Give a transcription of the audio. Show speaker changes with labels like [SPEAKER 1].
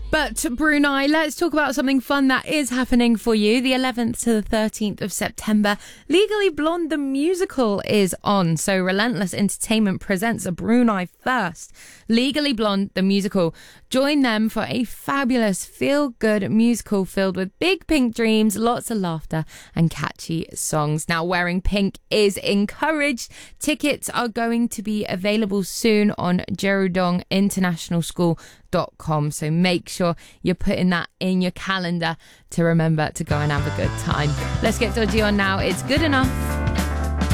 [SPEAKER 1] But Brunei, let's talk about something fun that is happening for you. The 11th to the 13th of September, Legally Blonde the musical is on. So Relentless Entertainment presents a Brunei first, Legally Blonde the musical. Join them for a fabulous feel-good musical filled with big pink dreams, lots of laughter and catchy songs. Now, wearing pink is encouraged. Tickets are going to be available soon on jerudonginternationalschool.com. So make sure you're putting that in your calendar to remember to go and have a good time. Let's get Dodgy on now. It's Good Enough.